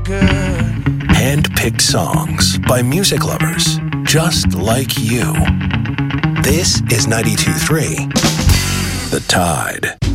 Hand-picked songs by music lovers just like you. This is 92.3 The Tide.